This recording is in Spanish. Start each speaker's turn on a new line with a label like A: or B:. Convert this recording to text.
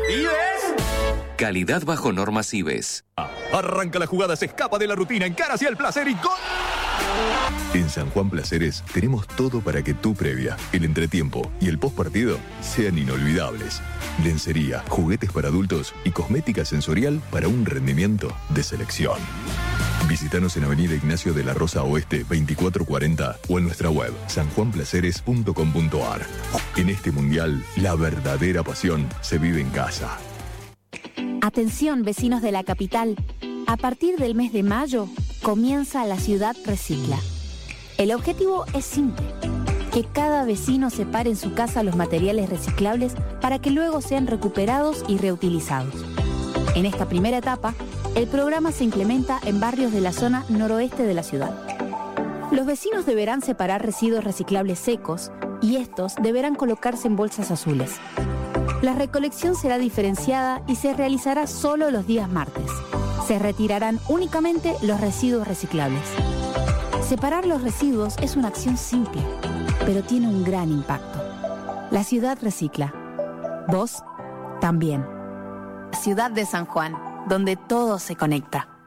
A: ¿Vives?
B: Calidad bajo normas IBES.
C: Arranca la jugada, se escapa de la rutina, encara hacia el placer y ¡gol! En San Juan Placeres tenemos todo para que tu previa, el entretiempo y el postpartido sean inolvidables. Lencería, juguetes para adultos y cosmética sensorial para un rendimiento de selección. Visítanos en Avenida Ignacio de la Rosa Oeste 2440 o en nuestra web sanjuanplaceres.com.ar. En este mundial, la verdadera pasión se vive en casa.
D: Atención, vecinos de la capital. A partir del mes de mayo, comienza La Ciudad Recicla. El objetivo es simple: que cada vecino separe en su casa los materiales reciclables para que luego sean recuperados y reutilizados. En esta primera etapa, el programa se implementa en barrios de la zona noroeste de la ciudad. Los vecinos deberán separar residuos reciclables secos y estos deberán colocarse en bolsas azules. La recolección será diferenciada y se realizará solo los días martes. Se retirarán únicamente los residuos reciclables. Separar los residuos es una acción simple, pero tiene un gran impacto. La ciudad recicla. Vos también. Ciudad de San Juan, donde todo se conecta.